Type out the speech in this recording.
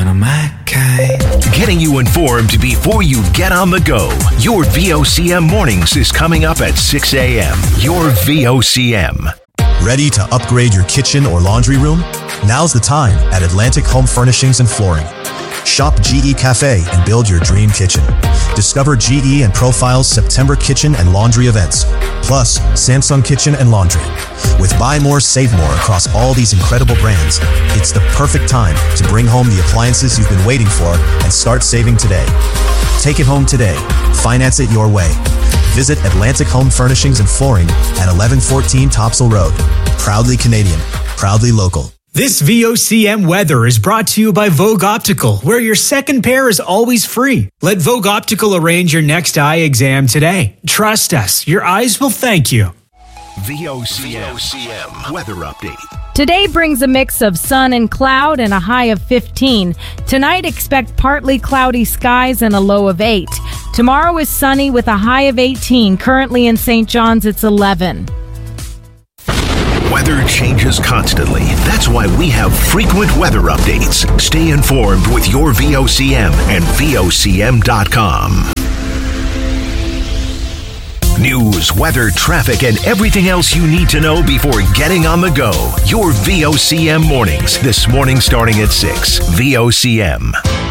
of my kind. Getting you informed before you get on the go. Your VOCM Mornings is coming up at 6 a.m. Your VOCM. Ready to upgrade your kitchen or laundry room? Now's the time at Atlantic Home Furnishings and Flooring. Shop GE Cafe and build your dream kitchen. Discover GE and Profile's September kitchen and laundry events, plus Samsung Kitchen and Laundry. With buy more, save more across all these incredible brands, it's the perfect time to bring home the appliances you've been waiting for and start saving today. Take it home today. Finance it your way. Visit Atlantic Home Furnishings and Flooring at 1114 Topsail Road. Proudly Canadian, proudly local. This VOCM weather is brought to you by Vogue Optical, where your second pair is always free. Let Vogue Optical arrange your next eye exam today. Trust us, your eyes will thank you. VOCM weather update. Today brings a mix of sun and cloud and a high of 15. Tonight, expect partly cloudy skies and a low of 8. Tomorrow is sunny with a high of 18. Currently in St. John's, it's 11. Weather changes constantly. That's why we have frequent weather updates. Stay informed with your VOCM and VOCM.com. News, weather, traffic, and everything else you need to know before getting on the go. Your VOCM Mornings. This morning starting at 6. VOCM.